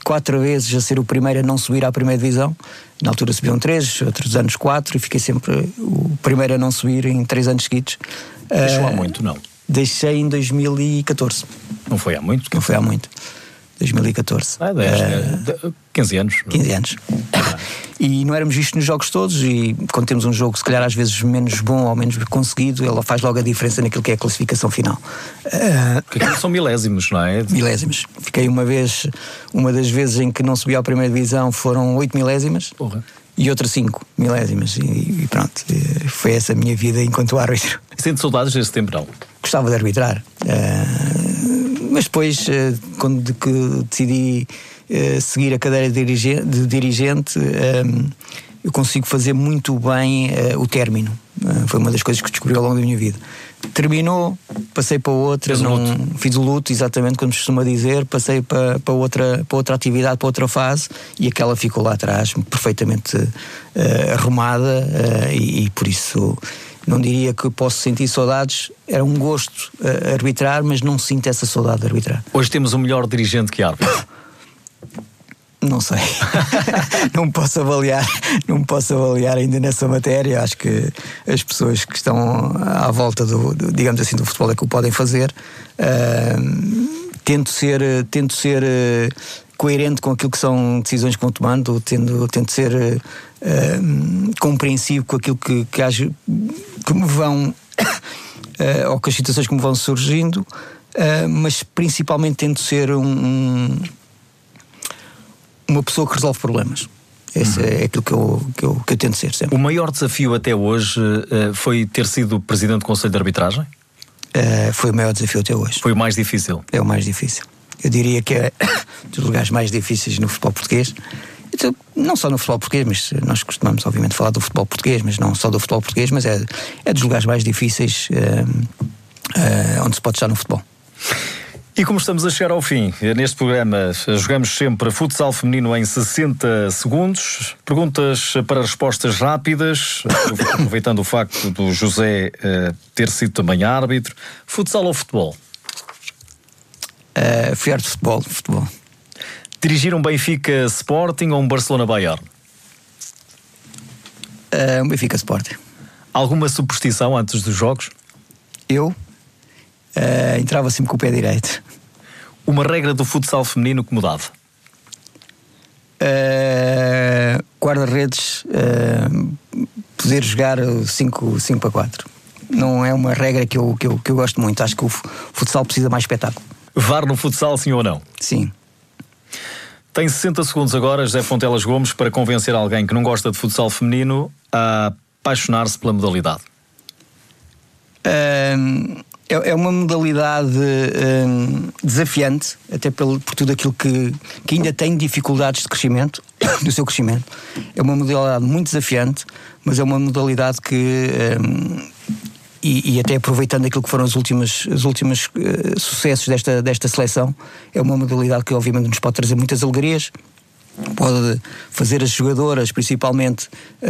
4 vezes a ser o primeiro a não subir à primeira divisão. Na altura subiam 3, outros anos 4, e fiquei sempre o primeiro a não subir em 3 anos seguidos. Deixou há muito, não? Deixei em 2014. Não foi há muito? Não foi há muito. 2014. 15 anos. 15 anos. E não éramos vistos nos jogos todos, e quando temos um jogo, se calhar às vezes menos bom ou menos conseguido, ela faz logo a diferença naquilo que é a classificação final. Porque aquilo são milésimos, não é? Milésimos. Fiquei uma das vezes em que não subi à primeira divisão foram 8 milésimas. Porra. E outra 5 milésimas. E pronto, foi essa a minha vida enquanto árbitro. Sente saudades desse tempo, não? Gostava de arbitrar. Mas depois, quando decidi seguir a cadeira de dirigente, eu consigo fazer muito bem o término. Foi uma das coisas que descobri ao longo da minha vida. Terminou, passei para outra. Fiz o luto, exatamente como se costuma dizer. Passei para outra atividade, para outra fase, e aquela ficou lá atrás, perfeitamente arrumada, e por isso não diria que posso sentir saudades. Era um gosto arbitrar, mas não sinto essa saudade de arbitrar. Hoje temos um melhor dirigente que árbitro. Não sei. Não posso avaliar ainda nessa matéria. Acho que as pessoas que estão à volta digamos assim, do futebol é que o podem fazer. Tento ser coerente com aquilo que são decisões que vão tomando, tento ser compreensivo com aquilo que me vão ou com as situações que me vão surgindo, mas principalmente tento ser uma pessoa que resolve problemas. Esse é aquilo que eu tento ser sempre. O maior desafio até hoje foi ter sido presidente do Conselho de Arbitragem? Foi o maior desafio até hoje. Foi o mais difícil? É o mais difícil. Eu diria que é dos lugares mais difíceis no futebol português. Então, não só no futebol português, mas nós costumamos obviamente falar do futebol português, mas não só do futebol português, mas é dos lugares mais difíceis onde se pode estar no futebol. E como estamos a chegar ao fim, neste programa jogamos sempre futsal feminino em 60 segundos. Perguntas para respostas rápidas, aproveitando o facto do José ter sido também árbitro. Futsal ou futebol? Fui árbitro de futebol. Dirigir um Benfica Sporting ou um Barcelona Bayern? Um Benfica Sporting. Alguma superstição antes dos jogos? Eu entrava sempre com o pé direito. Uma regra do futsal feminino que mudava? Guarda-redes poder jogar 5-4. Não é uma regra que eu gosto muito. Acho que o futsal precisa mais espetáculo. VAR no futsal, sim ou não? Sim. Tem 60 segundos agora, José Fontelas Gomes, para convencer alguém que não gosta de futsal feminino a apaixonar-se pela modalidade. É uma modalidade desafiante, até por tudo aquilo que ainda tem dificuldades de crescimento, do seu crescimento. É uma modalidade muito desafiante, mas é uma modalidade que, e até aproveitando aquilo que foram os últimos sucessos desta seleção, é uma modalidade que obviamente nos pode trazer muitas alegrias, pode fazer as jogadoras, principalmente,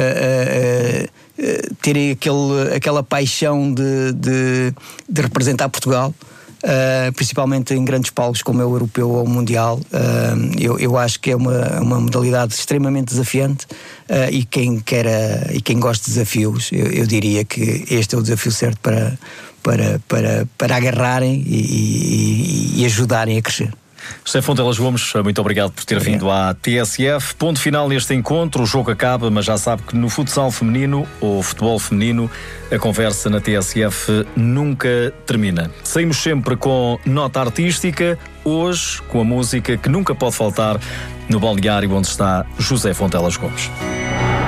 terem aquela paixão de representar Portugal, principalmente em grandes palcos como é o europeu ou o mundial. Eu acho que é uma modalidade extremamente desafiante, e quem gosta de desafios, eu diria que este é o desafio certo para agarrarem e ajudarem a crescer. José Fontelas Gomes, muito obrigado por ter vindo à TSF. Ponto final neste encontro, o jogo acaba, mas já sabe que no futsal feminino ou futebol feminino a conversa na TSF nunca termina. Saímos sempre com nota artística, hoje com a música que nunca pode faltar no balneário onde está José Fontelas Gomes.